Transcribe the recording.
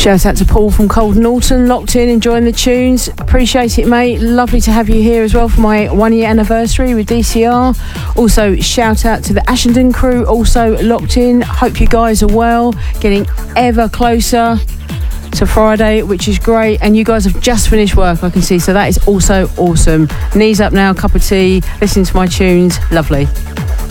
Shout out to Paul from Cold Norton, locked in, enjoying the tunes. Appreciate it, mate. Lovely to have you here as well for my 1 year anniversary with DCR. Also, shout out to the Ashenden crew, also locked in. Hope you guys are well, getting ever closer to Friday, which is great. And you guys have just finished work, I can see, so that is also awesome. Knees up now, cup of tea, listening to my tunes. Lovely.